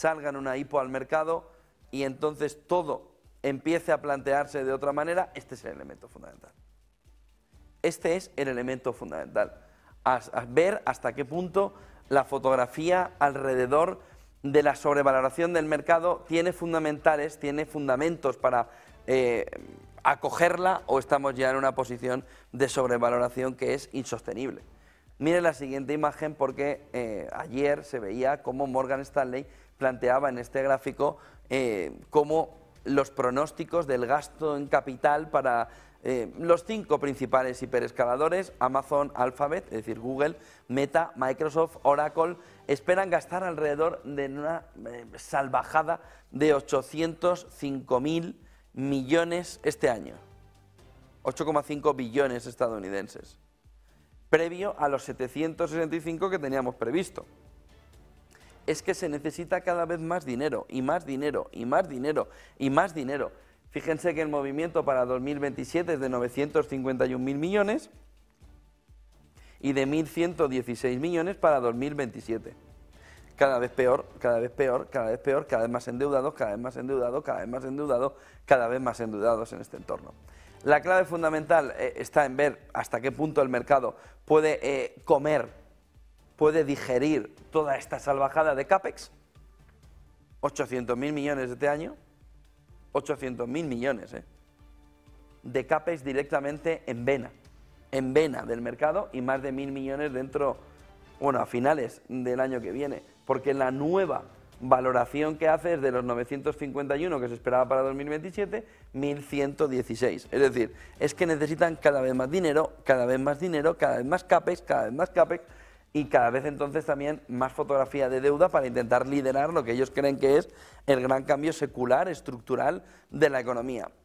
salgan una IPO al mercado y entonces todo empiece a plantearse de otra manera. Este es el elemento fundamental. Este es el elemento fundamental. A ver hasta qué punto la fotografía alrededor de la sobrevaloración del mercado tiene fundamentos para acogerla, o estamos ya en una posición de sobrevaloración que es insostenible. Miren la siguiente imagen, porque ayer se veía cómo Morgan Stanley planteaba en este gráfico cómo los pronósticos del gasto en capital para los 5 principales hiperescaladores, Amazon, Alphabet, es decir, Google, Meta, Microsoft, Oracle, esperan gastar alrededor de una salvajada de 805.000 millones este año, 8,5 billones estadounidenses, previo a los 765 que teníamos previsto. Es que se necesita cada vez más dinero, y más dinero, y más dinero, y más dinero. Fíjense que el movimiento para 2027 es de 951.000 millones y de 1.116 millones para 2027. Cada vez peor, cada vez peor, cada vez peor, cada vez más endeudados, cada vez más endeudados, cada vez más endeudados, cada vez más endeudados en este entorno. La clave fundamental está en ver hasta qué punto el mercado puede comer, puede digerir toda esta salvajada de CAPEX. 800.000 millones este año, 800.000 millones de CAPEX directamente en vena del mercado, y más de 1.000 millones dentro, bueno, a finales del año que viene, porque la nueva valoración que hace es de los 951 que se esperaba para 2027, 1.116. Es decir, es que necesitan cada vez más dinero, cada vez más dinero, cada vez más CAPEX, cada vez más CAPEX, y cada vez entonces también más fotografía de deuda para intentar liderar lo que ellos creen que es el gran cambio secular, estructural de la economía.